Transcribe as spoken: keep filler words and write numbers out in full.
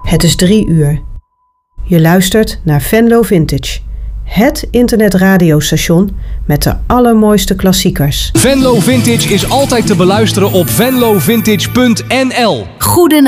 Het is drie uur. Je luistert naar Venlo Vintage. Het internetradiostation met de allermooiste klassiekers. Venlo Vintage is altijd te beluisteren op venlo vintage punt n l. Goedenavond.